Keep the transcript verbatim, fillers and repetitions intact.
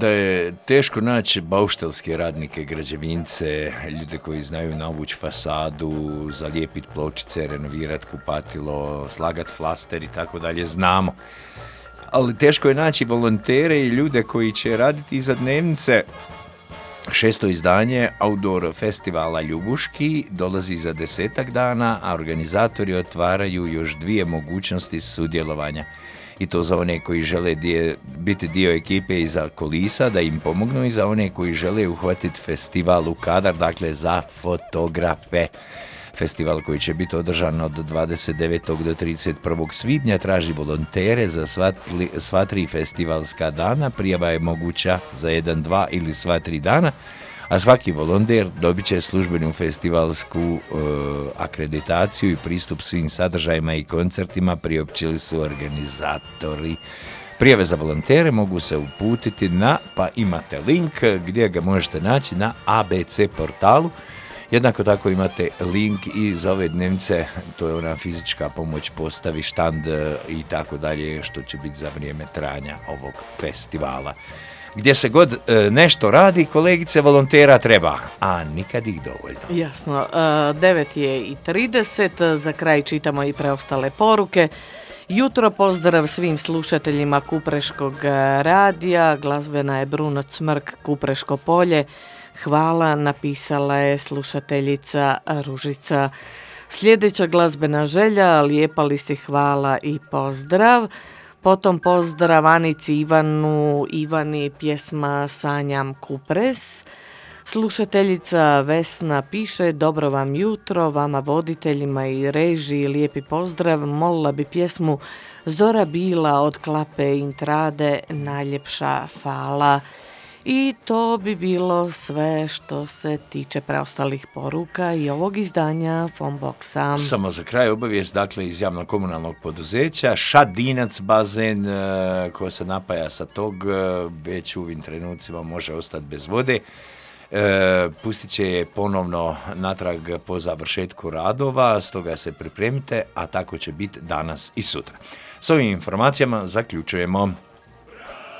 da je teško naći bauštelske radnike, građevince, ljude koji znaju navući fasadu, zalijepiti pločice, renovirati kupatilo, slagat flaster i tako dalje, znamo. Ali teško je naći volontere i ljude koji će raditi iza dnevnice. Šesto izdanje Outdoor festivala Ljubuški dolazi za desetak dana, a organizatori otvaraju još dvije mogućnosti sudjelovanja. I to za one koji žele dije, biti dio ekipe iza kulisa, da im pomognu, i za one koji žele uhvatiti festival u kadar, dakle za fotografe. Festival koji će biti održan od dvadeset devetog do trideset prvog svibnja traži volontere za sva, tli, sva tri festivalska dana. Prijava je moguća za jedan, dva ili sva tri dana, a svaki volonter dobit će službenu festivalsku e, akreditaciju i pristup svim sadržajima i koncertima, priopćili su organizatori. Prijave za volontere mogu se uputiti na, pa imate link gdje ga možete naći na A B C portalu. Jednako tako imate link i za ove dnevnice, to je ona fizička pomoć, postavi štand i tako dalje, što će biti za vrijeme trajanja ovog festivala. Gdje se god e, nešto radi, kolegice, volontera treba, a nikad ih dovoljno. Jasno, devet je i trideset, za kraj čitamo i preostale poruke. Jutro pozdrav svim slušateljima Kupreškog radija, glazbena je Bruno Cmrk, Kupreško polje. Hvala, napisala je slušateljica Ružica. Sljedeća glazbena želja, lijepa li si, hvala i pozdrav. Potom pozdrav Anici, Ivanu, Ivani, pjesma Sanjam Kupres. Slušateljica Vesna piše, dobro vam jutro, vama voditeljima i režiji, lijepi pozdrav, molila bi pjesmu Zora bila od Klape Intrade, najljepša fala. I to bi bilo sve što se tiče preostalih poruka i ovog izdanja Phoneboxa. Samo za kraj obavijest, dakle, iz javnog komunalnog poduzeća, Šadinac bazen e, ko se napaja sa tog, e, već u ovim trenucima može ostati bez vode. E, pustit će je ponovno natrag po završetku radova, stoga se pripremite, a tako će biti danas i sutra. S ovim informacijama zaključujemo.